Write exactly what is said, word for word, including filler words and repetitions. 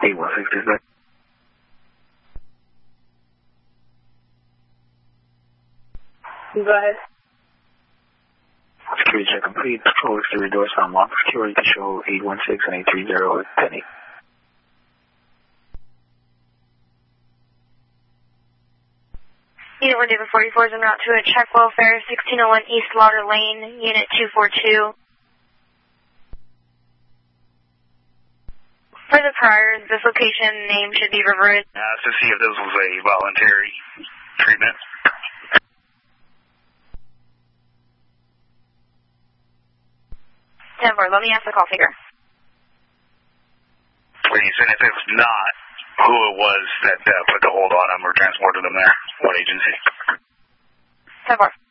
eight one six, is that? Go ahead. Security check complete. Patrol exterior door sound locked. Security to show eight one six and eight three zero at Penny. Unit one David forty-four is en route to a check welfare, sixteen oh one East Lauder Lane, Unit two four two. For the priors, this location name should be reverted. Uh, to see if this was a voluntary treatment. ten four, let me ask the call figure. Please, and if it's not who it was that uh, put the hold on him or transported him there, what agency? ten four.